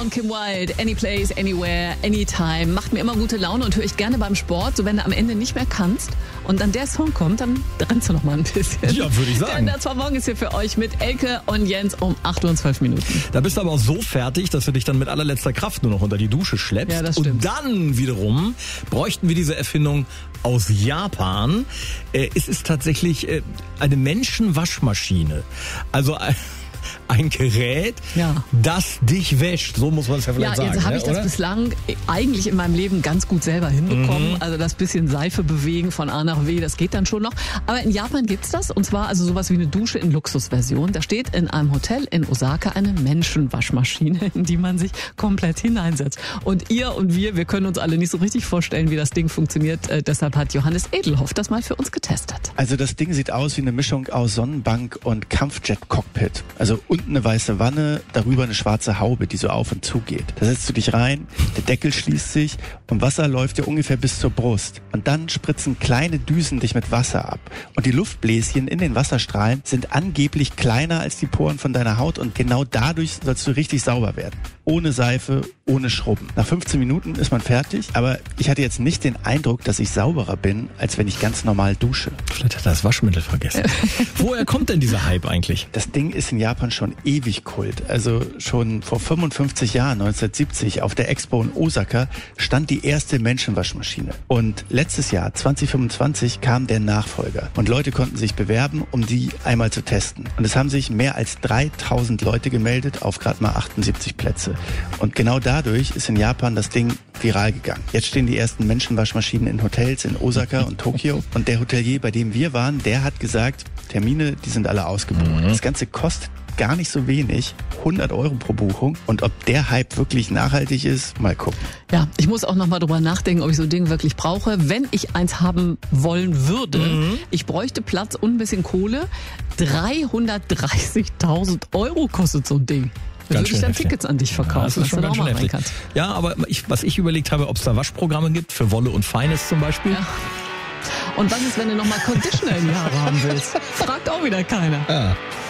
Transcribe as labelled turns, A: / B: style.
A: von Kim Wilde. Any place, anywhere, anytime. Macht mir immer gute Laune und höre ich gerne beim Sport. So wenn du am Ende nicht mehr kannst und dann der Song kommt, dann rennst du noch mal ein bisschen.
B: Ja, würde ich sagen.
A: Denn das war morgens hier für euch mit Elke und Jens um 8 Uhr und 12 Minuten.
B: Da bist du aber auch so fertig, dass du dich dann mit allerletzter Kraft nur noch unter die Dusche schleppst.
A: Ja, das stimmt.
B: Und dann wiederum bräuchten wir diese Erfindung aus Japan. Es ist tatsächlich eine Menschenwaschmaschine. Also ein Gerät, das dich wäscht. So muss man es ja vielleicht sagen.
A: Ja, jetzt habe ich das bislang eigentlich in meinem Leben ganz gut selber hinbekommen. Also das bisschen Seife bewegen von A nach W, das geht dann schon noch. Aber in Japan gibt's das. Und zwar also sowas wie eine Dusche in Luxusversion. Da steht in einem Hotel in Osaka eine Menschenwaschmaschine, in die man sich komplett hineinsetzt. Und ihr und wir können uns alle nicht so richtig vorstellen, wie das Ding funktioniert. Deshalb hat Johannes Edelhoff das mal für uns getestet.
C: Also das Ding sieht aus wie eine Mischung aus Sonnenbank und Kampfjet-Cockpit. Also unten eine weiße Wanne, darüber eine schwarze Haube, die so auf und zu geht. Da setzt du dich rein, der Deckel schließt sich und Wasser läuft dir ungefähr bis zur Brust. Und dann spritzen kleine Düsen dich mit Wasser ab. Und die Luftbläschen in den Wasserstrahlen sind angeblich kleiner als die Poren von deiner Haut und genau dadurch sollst du richtig sauber werden. Ohne Seife, ohne Schrubben. Nach 15 Minuten ist man fertig, aber ich hatte jetzt nicht den Eindruck, dass ich sauberer bin, als wenn ich ganz normal dusche.
B: Vielleicht hat er das Waschmittel vergessen. Woher kommt denn dieser Hype eigentlich?
C: Das Ding ist in Japan schon ewig Kult. Also schon vor 55 Jahren, 1970, auf der Expo in Osaka, stand die erste Menschenwaschmaschine. Und letztes Jahr, 2025, kam der Nachfolger. Und Leute konnten sich bewerben, um die einmal zu testen. Und es haben sich mehr als 3000 Leute gemeldet auf gerade mal 78 Plätze. Und genau dadurch ist in Japan das Ding viral gegangen. Jetzt stehen die ersten Menschenwaschmaschinen in Hotels in Osaka und Tokio. Und der Hotelier, bei dem wir waren, der hat gesagt, Termine, die sind alle ausgebucht. Das Ganze kostet gar nicht so wenig, 100 € pro Buchung. Und ob der Hype wirklich nachhaltig ist, mal gucken.
A: Ja, ich muss auch noch mal drüber nachdenken, ob ich so ein Ding wirklich brauche. Wenn ich eins haben wollen würde, ich bräuchte Platz und ein bisschen Kohle. 330.000 € kostet so ein Ding. Da würde ich dann Tickets an dich verkaufen, dass du da auch mal rein kannst.
B: Ja, aber was ich überlegt habe, ob es da Waschprogramme gibt, für Wolle und Feines zum Beispiel.
A: Ja. Und was ist, wenn du nochmal Conditioner in die Haare haben willst? Fragt auch wieder keiner.
B: Ja.